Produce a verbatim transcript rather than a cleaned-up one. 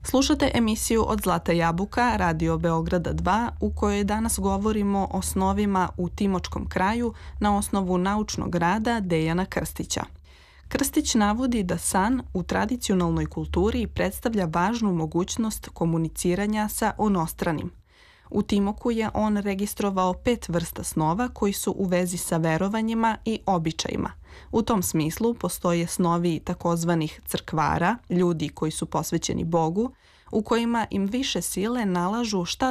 Slušate emisiju Od zlata jabuka Radio Beograda dva u kojoj danas govorimo o snovima u Timočkom kraju na osnovu naučnog rada Dejana Krstića. Krstić navodi da san u tradicionalnoj kulturi predstavlja važnu mogućnost komuniciranja sa onostranim. U Timoku je on registrovao pet vrsta snova koji su u vezi sa verovanjima i običajima. U tom smislu postoje snovi takozvanih crkvara, ljudi koji su posvećeni Bogu, u kojima im više sile nalažu šta